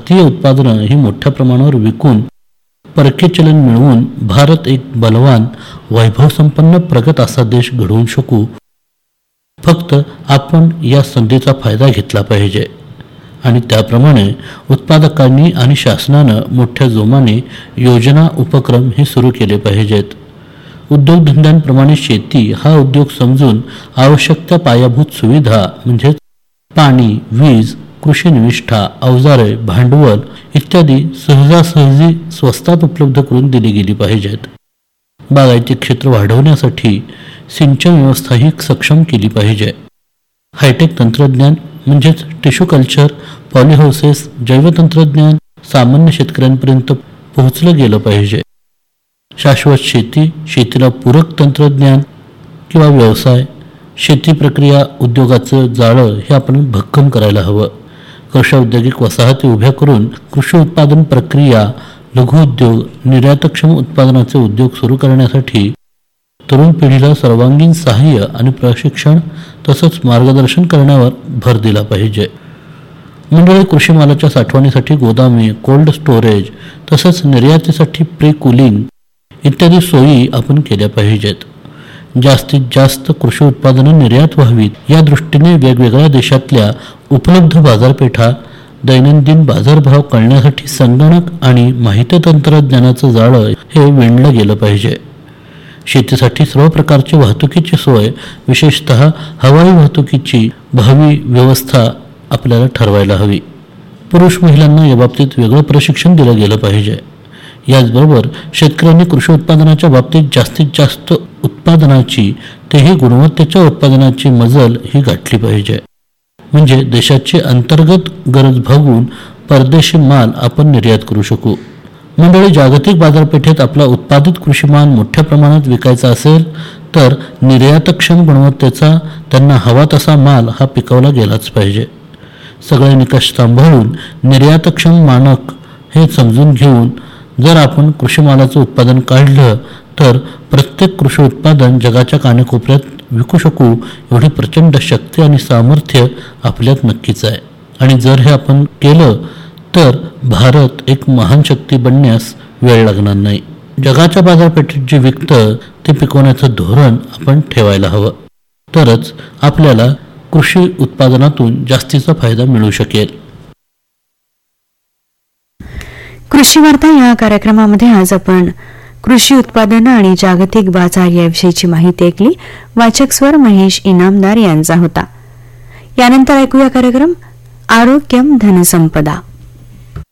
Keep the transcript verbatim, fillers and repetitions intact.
भारतीय उत्पादनं ही मोठ्या प्रमाणावर विकून परकीय चलन मिळवून भारत एक बलवान वैभवसंपन्न प्रगत असा देश घडवू शकू. फक्त आपण या संधीचा फायदा घेतला पाहिजे आणि त्याप्रमाणे उत्पादकांनी आणि शासनानं मोठ्या जोमाने योजना उपक्रम हे सुरू केले पाहिजेत. उद्योगधंद्यांप्रमाणे शेती हा उद्योग समजून आवश्यक त्या पायाभूत सुविधा म्हणजेच पाणी, वीज, कृषी निविष्ठा, अवजारे, भांडवल इत्यादी सहजासहजी स्वस्तात उपलब्ध करून दिली गेली पाहिजेत. बागायती क्षेत्र वाढवण्यासाठी सिंचन व्यवस्था ही सक्षम केली पाहिजे. हायटेक तंत्रज्ञान म्हणजेच टिश्यू कल्चर, पॉलीहाऊसेस, जैवतंत्रज्ञान सामान्य शेतकऱ्यांपर्यंत पोहोचलं गेलं पाहिजे. शाश्वत शेती, शेतीला पूरक तंत्रज्ञान किंवा व्यवसाय, शेती प्रक्रिया उद्योगाचं जाळं हे आपण भक्कम करायला हवं. कृषी औद्योगिक वसाहती उभ्या करून कृषी उत्पादन प्रक्रिया, लघुउद्योग, निर्यातक्षम उत्पादनाचे उद्योग सुरू करण्यासाठी तरुण पिढीला सर्वांगीण सहाय्य आणि प्रशिक्षण तसंच मार्गदर्शन करण्यावर भर दिला पाहिजे. मंडळी, कृषी मालाच्या साठवणीसाठी गोदामे, कोल्ड स्टोरेज तसंच निर्यातीसाठी प्री कूलिंग इत्यादी सोयी आपण केल्या पाहिजेत. जास्तीत जास्त कृषी उत्पादनं निर्यात व्हावीत या दृष्टीने वेगवेगळ्या देशातल्या उपलब्ध बाजारपेठा, दैनंदिन बाजारभाव कळण्यासाठी संगणक आणि माहिती तंत्रज्ञानाचं जाळं हे विणलं गेलं पाहिजे. शेतीसाठी सर्व प्रकारची वाहतुकीची सोय, विशेषतः हवाई वाहतुकीची भावी व्यवस्था आपल्याला ठरवायला हवी. पुरुष महिलांना याबाबतीत वेगळं प्रशिक्षण दिलं गेलं पाहिजे. याचबरोबर शेतकऱ्यांनी कृषी उत्पादनाच्या बाबतीत जास्तीत जास्त उत्पादनाची, तेही गुणवत्तेच्या उत्पादनाची मजल ही गाठली पाहिजे. म्हणजे देशाची अंतर्गत गरज भागवून परदेशी माल आपण निर्यात करू शकू. मंडळी, जागतिक बाजारपेठेत आपला उत्पादित कृषीमाल मोठ्या प्रमाणात विकायचा असेल तर निर्यातक्षम गुणवत्तेचा, त्यांना हवा तसा माल हा पिकवला गेलाच पाहिजे. सगळे निकष सांभाळून निर्यातक्षम मानक हे समजून घेऊन जर आपण कृषी मालाचं उत्पादन काढलं तर प्रत्येक कृषी उत्पादन जगाच्या कानाकोपऱ्यात विकू शकू एवढी प्रचंड शक्ती आणि सामर्थ्य आपल्यात नक्कीच आहे. आणि जर हे आपण केलं तर भारत एक महान शक्ती बनण्यास वेळ लागणार नाही. जगाच्या बाजारपेठेत जे विकतं ते पिकवण्याचं धोरण आपण ठेवायला हवं. तरच आपल्याला कृषी उत्पादनातून जास्तीचा फायदा मिळू शकेल. कृषी वार्ता या कार्यक्रमामध्ये आज आपण कृषी उत्पादनं आणि जागतिक बाजार याविषयीची माहिती ऐकली. वाचक स्वर महेश इनामदार यांचा होता. यानंतर ऐकूया कार्यक्रम आरोग्यम धनसंपदा.